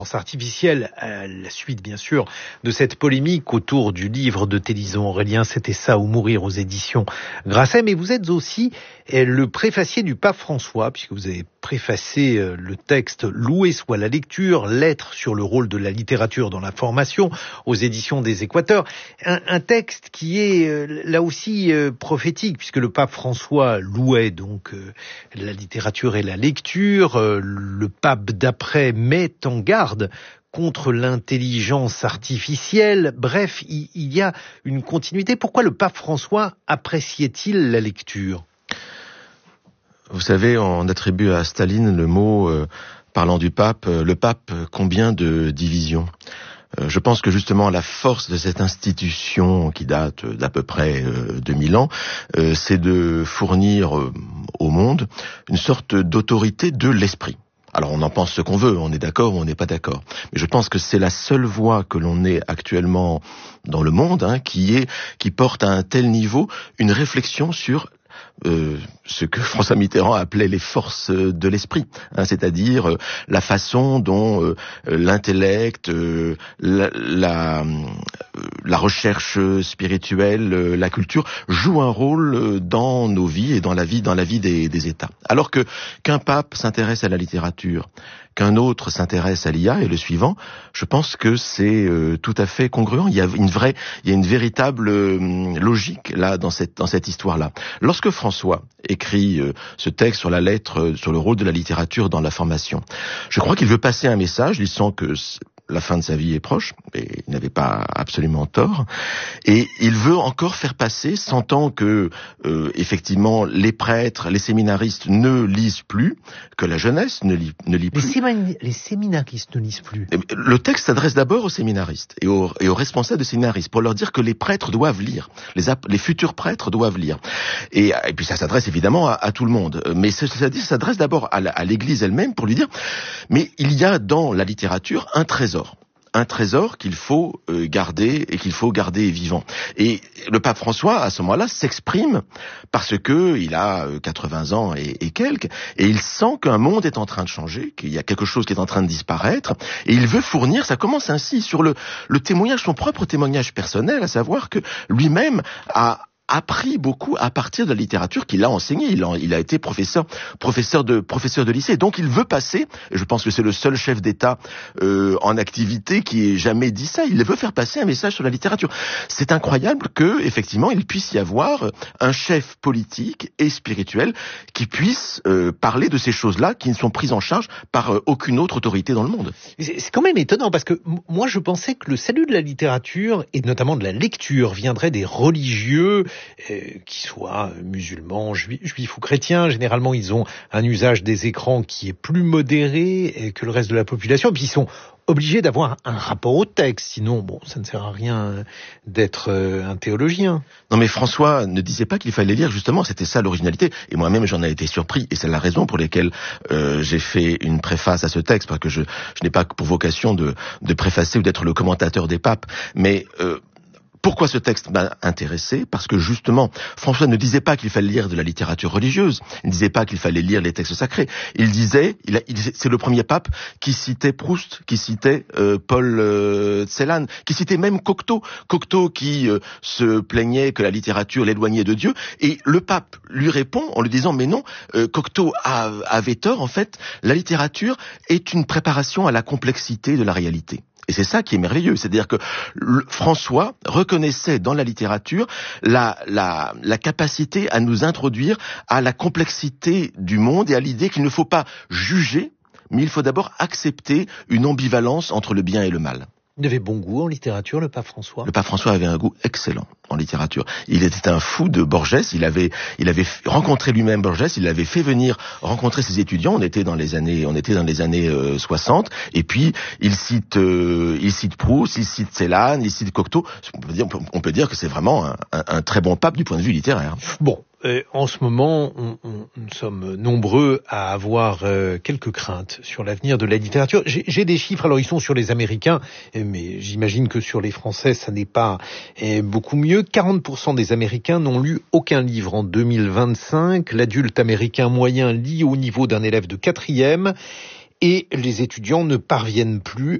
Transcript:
Artificielle, à la suite bien sûr de cette polémique autour du livre de Télisant Aurélien, C'était ça ou mourir aux éditions Grasset, mais vous êtes aussi le préfacier du pape François, puisque vous avez préfacé le texte Loué soit la lecture, lettre sur le rôle de la littérature dans la formation aux éditions des Équateurs, un texte qui est là aussi prophétique, puisque le pape François louait donc la littérature et la lecture, le pape d'après met en garde contre l'intelligence artificielle. Bref, il y a une continuité. Pourquoi le pape François appréciait-il la lecture ? Vous savez, on attribue à Staline le mot, parlant du pape, le pape, combien de divisions ? Je pense que justement la force de cette institution qui date d'à peu près 2000 ans, c'est de fournir au monde une sorte d'autorité de l'esprit. Alors on en pense ce qu'on veut, on est d'accord ou on n'est pas d'accord. Mais je pense que c'est la seule voie que l'on ait actuellement dans le monde, qui porte à un tel niveau une réflexion sur ce que François Mitterrand appelait les forces de l'esprit, c'est-à-dire la façon dont l'intellect, la recherche spirituelle, la culture jouent un rôle dans nos vies et dans la vie des États. Alors qu'un pape s'intéresse à la littérature, qu'un autre s'intéresse à l'IA et le suivant, je pense que c'est tout à fait congruent. Il y a une véritable logique là dans cette histoire-là. Lorsque François écrit ce texte sur la lettre, sur le rôle de la littérature dans la formation, je crois qu'il veut passer un message. Il sent que la fin de sa vie est proche, et il n'avait pas absolument tort, et il veut encore faire passer, sentant que effectivement les prêtres, les séminaristes ne lisent plus, que la jeunesse ne lit plus. Les séminaristes ne lisent plus. Le texte s'adresse d'abord aux séminaristes et aux responsables de séminaristes pour leur dire que les prêtres doivent lire, les futurs prêtres doivent lire, et puis ça s'adresse évidemment à tout le monde, mais ça s'adresse d'abord à l'Église elle-même pour lui dire, mais il y a dans la littérature un trésor qu'il faut garder et qu'il faut garder vivant. Et le pape François, à ce moment-là, s'exprime parce que il a 80 ans et quelques, et il sent qu'un monde est en train de changer, qu'il y a quelque chose qui est en train de disparaître, et il veut fournir, ça commence ainsi sur le témoignage, son propre témoignage personnel, à savoir que lui-même a appris beaucoup à partir de la littérature qu'il a enseignée. Il a été professeur de lycée. Donc il veut passer, et je pense que c'est le seul chef d'État en activité qui ait jamais dit ça, il veut faire passer un message sur la littérature. C'est incroyable que, effectivement, il puisse y avoir un chef politique et spirituel qui puisse parler de ces choses-là qui ne sont prises en charge par aucune autre autorité dans le monde. C'est quand même étonnant, parce que moi je pensais que le salut de la littérature, et notamment de la lecture, viendrait des religieux, qui soient musulmans, juifs ou chrétiens. Généralement, ils ont un usage des écrans qui est plus modéré que le reste de la population. Et puis, ils sont obligés d'avoir un rapport au texte. Sinon, ça ne sert à rien d'être un théologien. Non, mais François ne disait pas qu'il fallait lire, justement. C'était ça l'originalité. Et moi-même, j'en ai été surpris. Et c'est la raison pour laquelle j'ai fait une préface à ce texte, parce que je n'ai pas pour vocation de préfacer ou d'être le commentateur des papes. Mais pourquoi ce texte m'a intéressé ? Parce que justement, François ne disait pas qu'il fallait lire de la littérature religieuse, il ne disait pas qu'il fallait lire les textes sacrés. Il disait, c'est le premier pape qui citait Proust, qui citait Paul Celan, qui citait même Cocteau qui se plaignait que la littérature l'éloignait de Dieu. Et le pape lui répond en lui disant, mais non, Cocteau avait tort, en fait, la littérature est une préparation à la complexité de la réalité. Et c'est ça qui est merveilleux, c'est-à-dire que François reconnaissait dans la littérature la capacité à nous introduire à la complexité du monde et à l'idée qu'il ne faut pas juger, mais il faut d'abord accepter une ambivalence entre le bien et le mal. Il avait bon goût en littérature, le pape François. Le pape François avait un goût excellent en littérature. Il était un fou de Borges. Il avait rencontré lui-même Borges. Il l'avait fait venir rencontrer ses étudiants. On était dans les années 60. Et puis il cite Proust, il cite Celan, il cite Cocteau. On peut dire que c'est vraiment un très bon pape du point de vue littéraire. Bon. En ce moment, nous sommes nombreux à avoir quelques craintes sur l'avenir de la littérature. J'ai des chiffres, alors ils sont sur les Américains, mais j'imagine que sur les Français, ça n'est pas beaucoup mieux. 40% des Américains n'ont lu aucun livre en 2025. L'adulte américain moyen lit au niveau d'un élève de 4e. et les étudiants ne parviennent plus